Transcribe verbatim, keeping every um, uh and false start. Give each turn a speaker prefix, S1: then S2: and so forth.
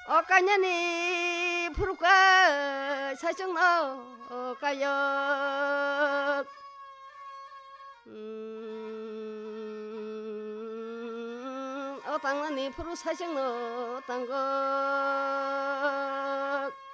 S1: 어까냐니 푸르까 사정너 어까역 음 어땅나니 푸르 사정너 땅거